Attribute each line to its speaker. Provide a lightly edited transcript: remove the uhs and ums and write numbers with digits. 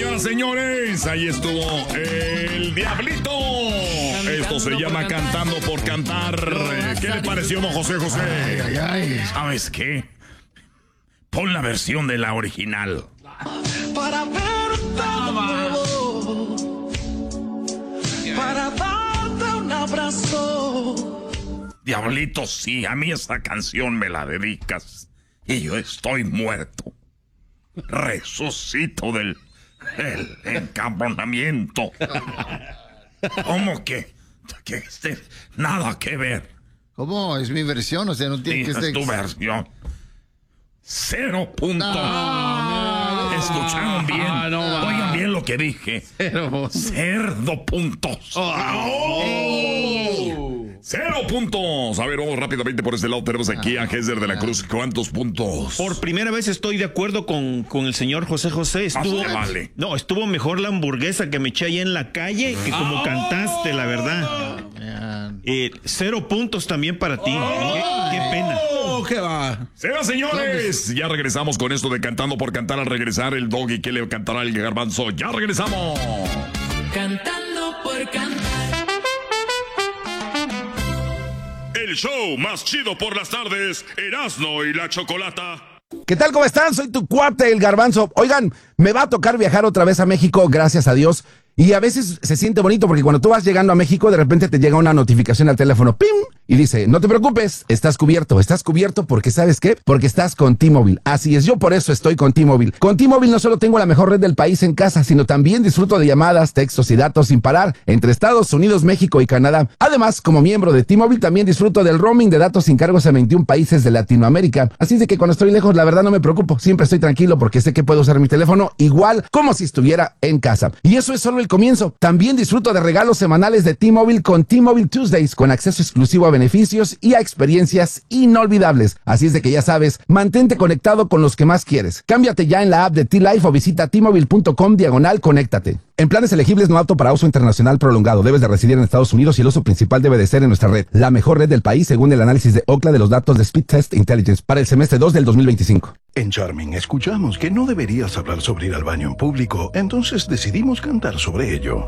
Speaker 1: Señoras, señores, ahí estuvo el Diablito. Esto se llama Cantando por Cantar. ¿Qué le pareció, don José José? ¿Sabes qué? Pon la versión de la original.
Speaker 2: Para verte de nuevo, para darte un abrazo.
Speaker 1: Diablito, sí, a mí esa canción me la dedicas y yo estoy muerto. Resucito del encabronamiento. ¿Cómo que nada que ver?
Speaker 3: ¿Cómo? Es mi versión, o sea, no tiene
Speaker 1: Sí,
Speaker 3: que ser...
Speaker 1: es tu versión. 0 puntos. ¿Escucharon bien? Oigan bien lo que dije. 0 puntos. 0 puntos. A ver, vamos rápidamente por este lado. Tenemos aquí a Gésder de la Cruz. ¿Cuántos puntos?
Speaker 4: Por primera vez estoy de acuerdo con el señor José José. Estuvo mejor la hamburguesa que me eché allá en la calle que como cantaste, la verdad. 0 puntos también para ti. Qué pena.
Speaker 5: ¿Qué va?
Speaker 1: Señores, ya regresamos con esto de Cantando por Cantar. Al regresar el Doggy, ¿qué le cantará el Garbanzo? Ya regresamos.
Speaker 2: Cantando por cantar.
Speaker 1: El show más chido por las tardes, Erasmo y la Chocolata.
Speaker 6: ¿Qué tal? ¿Cómo están? Soy tu cuate, el Garbanzo. Oigan, me va a tocar viajar otra vez a México, gracias a Dios. Y a veces se siente bonito porque cuando tú vas llegando a México, de repente te llega una notificación al teléfono, ¡pim! Y dice, no te preocupes, estás cubierto porque ¿sabes qué? Porque estás con T-Mobile. Así es, yo por eso estoy con T-Mobile. Con T-Mobile no solo tengo la mejor red del país en casa, sino también disfruto de llamadas, textos y datos sin parar entre Estados Unidos, México y Canadá. Además, como miembro de T-Mobile, también disfruto del roaming de datos sin cargos a 21 países de Latinoamérica. Así es de que cuando estoy lejos, la verdad no me preocupo. Siempre estoy tranquilo porque sé que puedo usar mi teléfono igual como si estuviera en casa. Y eso es solo el comienzo. También disfruto de regalos semanales de T-Mobile con T-Mobile Tuesdays, con acceso exclusivo a beneficios y a experiencias inolvidables. Así es de que ya sabes, mantente conectado con los que más quieres. Cámbiate ya en la app de T-Life o visita T-Mobile.com/conéctate. En planes elegibles no apto para uso internacional prolongado. Debes de residir en Estados Unidos y el uso principal debe de ser en nuestra red. La mejor red del país según el análisis de Ookla de los datos de Speed Test Intelligence para el semestre 2 del 2025.
Speaker 7: En Charming escuchamos que no deberías hablar sobre ir al baño en público, entonces decidimos cantar sobre ello.